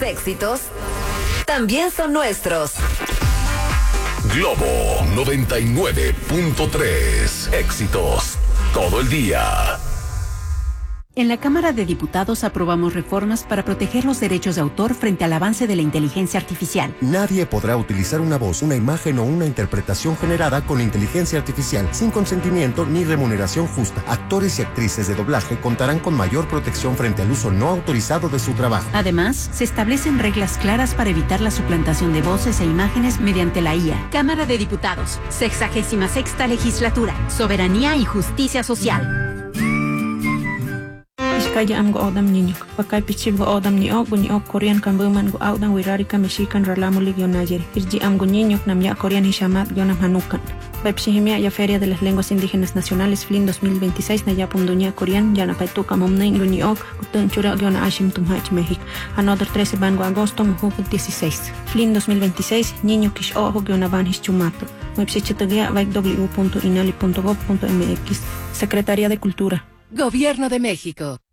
éxitos también son nuestros. Globo 99.3. Éxitos todo el día. En la Cámara de Diputados aprobamos reformas para proteger los derechos de autor frente al avance de la inteligencia artificial. Nadie podrá utilizar una voz, una imagen o una interpretación generada con inteligencia artificial sin consentimiento ni remuneración justa. Actores y actrices de doblaje contarán con mayor protección frente al uso no autorizado de su trabajo. Además, se establecen reglas claras para evitar la suplantación de voces e imágenes mediante la IA. Cámara de Diputados, 66ª Legislatura, Soberanía y Justicia Social. Kaya am go odam niño, pakay pichib go odam ni ok Korean kan buman go odam wirari ka Mexican ralamo ligyo najeri. Irji am go niño nam ya Korean hishamat yonam hanukan. Pepsihimia ya Feria de las Lenguas Indígenas Nacionales FLIN 2026 na ya punduña Korean ya na paituka momneng go ni ok utun chura yona ashim tumhach México. Another 13 van go agosto mujuk 16. FLIN 2026 niño kish ojo yona van hischumato. Website www.inali.gov.mx. Secretaría de Cultura. Gobierno de México.